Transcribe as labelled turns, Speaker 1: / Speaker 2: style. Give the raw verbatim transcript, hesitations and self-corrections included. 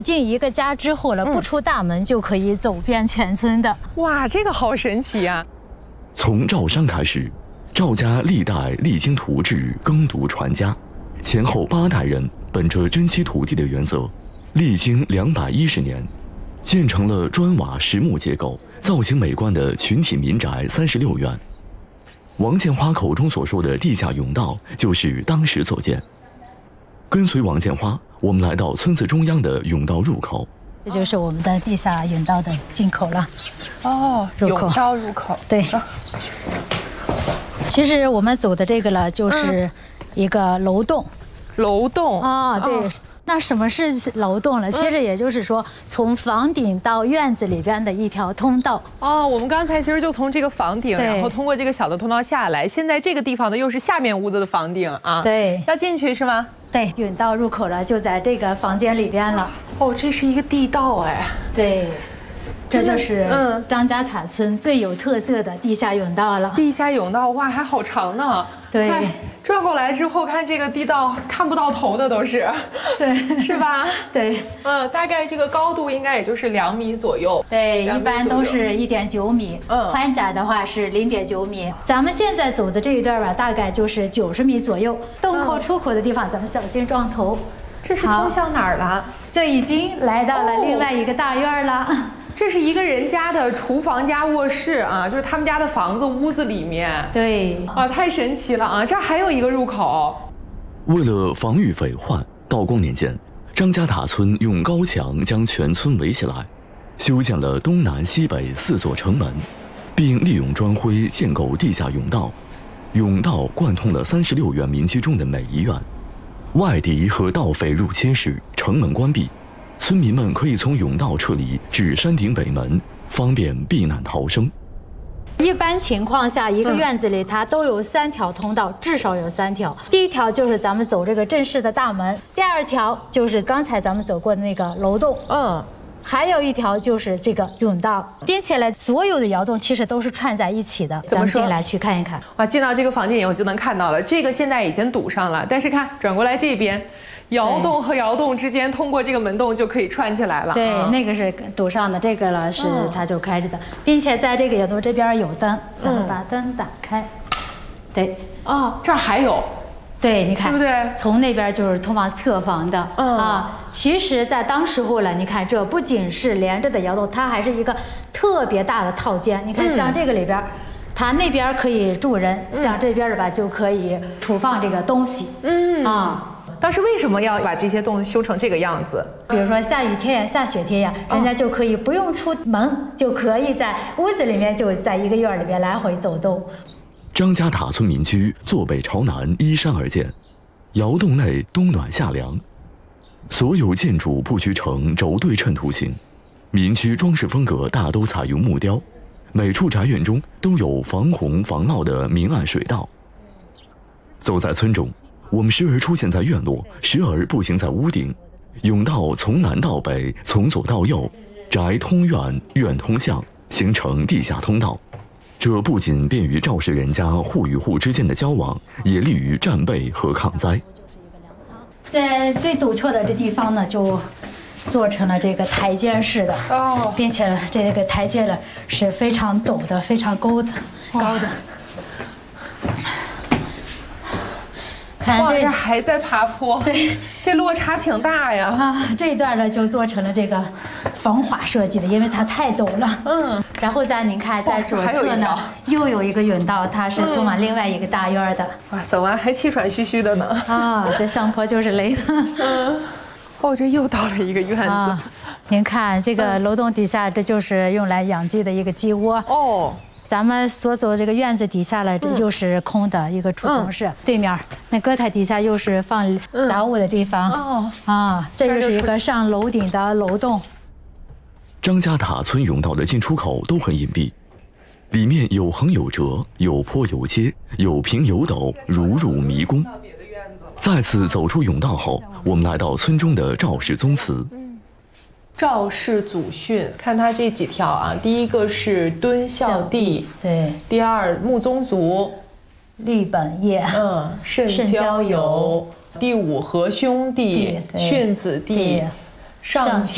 Speaker 1: 进一个家之后了，不出大门就可以走遍全村的。
Speaker 2: 哇，这个好神奇呀！
Speaker 3: 从赵商开始，赵家历代励精图治，耕读传家，前后八代人本着珍惜土地的原则，历经两百一十年，建成了砖瓦实木结构、造型美观的群体民宅三十六院。王建花口中所说的地下甬道，就是当时所建。跟随王建花，我们来到村子中央的甬道入口，
Speaker 1: 这就是我们的地下甬道的进口了。
Speaker 2: 哦，
Speaker 1: 入口
Speaker 2: 甬道入口，
Speaker 1: 对。其实我们走的这个了，就是一个楼洞。
Speaker 2: 楼洞
Speaker 1: 啊，对。哦，那什么是楼洞呢？其实也就是说，从房顶到院子里边的一条通道。
Speaker 2: 哦，我们刚才其实就从这个房顶，然后通过这个小的通道下来。现在这个地方呢，又是下面屋子的房顶啊。
Speaker 1: 对，
Speaker 2: 要进去是吗？
Speaker 1: 对，甬道入口了，就在这个房间里边了。
Speaker 2: 哦，这是一个地道哎。
Speaker 1: 对，这就是嗯张家塔村最有特色的地下甬道了。
Speaker 2: 地下甬道，哇，还好长呢。
Speaker 1: 对。
Speaker 2: 转过来之后，看这个地道看不到头的都是，
Speaker 1: 对，
Speaker 2: 是吧？
Speaker 1: 对，
Speaker 2: 嗯，大概这个高度应该也就是两米左右。
Speaker 1: 对，一般都是一点九米，嗯，宽窄的话是零点九米。咱们现在走的这一段吧，大概就是九十米左右。洞口出口的地方，咱们小心撞头。
Speaker 2: 这是通向哪儿了？
Speaker 1: 这已经来到了另外一个大院了。
Speaker 2: 这是一个人家的厨房加卧室啊，就是他们家的房子屋子里面。
Speaker 1: 对，
Speaker 2: 啊，太神奇了啊！这儿还有一个入口。
Speaker 3: 为了防御匪患，道光年间，张家塔村用高墙将全村围起来，修建了东南西北四座城门，并利用砖灰建构地下甬道。甬道贯通了三十六院民居中的每一院。外敌和盗匪入侵时，城门关闭。村民们可以从甬道撤离至山顶北门，方便避难逃生。
Speaker 1: 一般情况下，一个院子里它都有三条通道，至少有三条。第一条就是咱们走这个正式的大门，第二条就是刚才咱们走过的那个楼洞，嗯，还有一条就是这个甬道，并且呢，所有的窑洞其实都是串在一起的。咱们进来去看一看。
Speaker 2: 哇，进到这个房间以后就能看到了，这个现在已经堵上了，但是看转过来这边。窑洞和窑洞之间通过这个门洞就可以串起来了。
Speaker 1: 对，啊、那个是堵上的，这个了是它就开着的，嗯、并且在这个窑洞这边有灯，咱们把灯打开。嗯、对，
Speaker 2: 哦，这儿还有。
Speaker 1: 对，你看，
Speaker 2: 对不对？
Speaker 1: 从那边就是通往侧房的。嗯啊，其实，在当时候了，你看，这不仅是连着的窑洞，它还是一个特别大的套间。你看，像这个里边。嗯它那边可以住人，像这边的吧就可以储放这个东西。嗯啊，
Speaker 2: 当时为什么要把这些洞修成这个样子？
Speaker 1: 比如说下雨天呀、下雪天呀，人家就可以不用出门，就可以在屋子里面就在一个院里边来回走动。
Speaker 3: 张家塔村民居坐北朝南，依山而建，窑洞内冬暖夏凉，所有建筑布局成轴对称图形，民居装饰风格大都采用木雕。每处宅院中都有防洪防涝的明暗水道。走在村中，我们时而出现在院落，时而步行在屋顶。甬道从南到北，从左到右，宅通院，院通巷，形成地下通道。这不仅便于赵氏人家户与户之间的交往，也利于战备和抗灾。
Speaker 1: 在最陡峭的这地方呢，就做成了这个台阶式的哦，并且这个台阶呢是非常陡的、非常高的、高的。看
Speaker 2: 这还在爬坡，
Speaker 1: 对，
Speaker 2: 这落差挺大呀。
Speaker 1: 啊，这一段呢就做成了这个防滑设计的，因为它太陡了。嗯，然后再您看，在左侧呢又有一个甬道，它是通往另外一个大院的。
Speaker 2: 哇，走完还气喘吁吁的呢。
Speaker 1: 啊，这上坡就是累的。嗯。
Speaker 2: 哦，这又到了一个院子。啊、
Speaker 1: 您看这个楼洞底下，这就是用来养鸡的一个鸡窝。哦，咱们所走的这个院子底下了，这就是空的一个储存室。嗯、对面那阁台底下又是放杂物的地方。哦、嗯，啊，这就是一个上楼顶的楼洞。
Speaker 3: 张家塔村甬道的进出口都很隐蔽，里面有横有折，有坡有阶，有平有陡，如入迷宫。再次走出甬道后，我们来到村中的赵氏宗祠。嗯，
Speaker 2: 赵氏祖训，看它这几条啊，第一个是敦孝弟，
Speaker 1: 对；
Speaker 2: 第二穆宗族，
Speaker 1: 立本业，
Speaker 2: 嗯，慎交友；第五和兄弟，训子弟，上